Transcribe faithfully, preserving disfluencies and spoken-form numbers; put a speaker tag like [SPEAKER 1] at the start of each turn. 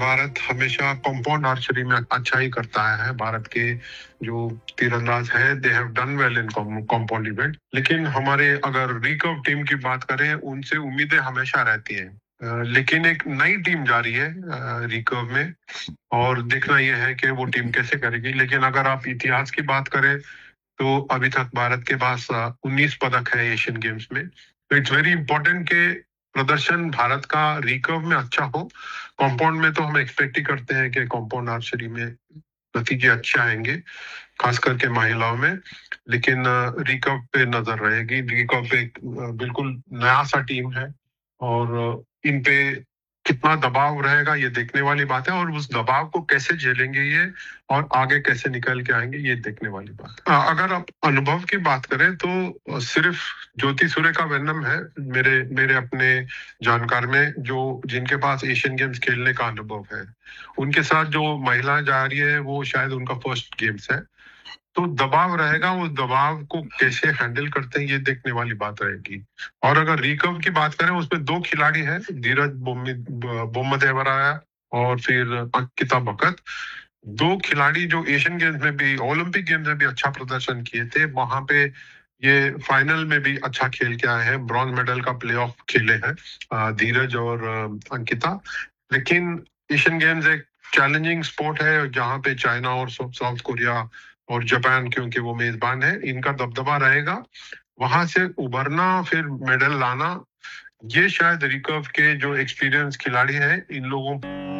[SPEAKER 1] भारत हमेशा compound archery में अच्छा ही करता है। भारत के जो तीरंदाज है they have done well in compound event, लेकिन हमारे अगर रिकर्व टीम की बात करें उनसे उम्मीदें हमेशा रहती हैं। अ, लेकिन एक नई टीम जा रही है रिकर्व में और देखना यह है कि वो टीम कैसे करेगी। लेकिन अगर आप इतिहास की बात करें तो अभी तक भारत के पास उन्नीस पदक है एशियन गेम्स में। तो इट्स वेरी इंपॉर्टेंट के प्रदर्शन भारत का रिकर्व में अच्छा हो। कंपाउंड में तो हम एक्सपेक्ट ही करते हैं कि कंपाउंड आर्चरी में नतीजे अच्छे आएंगे, खास करके महिलाओं में। लेकिन रिकर्व पे नजर रहेगी। रिकर्व पे एक, अ, बिल्कुल नया सा टीम है और अ, इन पे कितना दबाव रहेगा ये देखने वाली बात है, और उस दबाव को कैसे झेलेंगे ये और आगे कैसे निकल के आएंगे ये देखने वाली बात है। अ, अगर आप अनुभव की बात करें तो अ, सिर्फ ज्योति सूर्य का वेनम है मेरे मेरे अपने जानकार में, जो जिनके पास एशियन गेम्स खेलने का अनुभव है। उनके साथ जो महिला जा रही है वो शायद उनका फर्स्ट गेम्स है। तो दबाव रहेगा, उस दबाव को कैसे हैंडल करते हैं ये देखने वाली बात रहेगी। और अगर रिकर्व की बात करें उसमें दो खिलाड़ी हैं, धीरज बोम्मदेवराया और फिर अंकिता भगत। दो खिलाड़ी जो एशियन गेम्स में भी, ओलंपिक गेम्स में भी अच्छा प्रदर्शन किए थे। वहां पे ये फाइनल में भी अच्छा खेल के आए हैं, ब्रॉन्ज मेडल का प्लेऑफ खेले हैं धीरज और अंकिता। लेकिन एशियन गेम्स एक चैलेंजिंग स्पोर्ट है जहां पे चाइना और साउथ कोरिया और जापान, क्योंकि वो मेजबान है, इनका दबदबा रहेगा। वहां से उभरना फिर मेडल लाना, ये शायद रिकर्व के जो एक्सपीरियंस खिलाड़ी हैं इन लोगों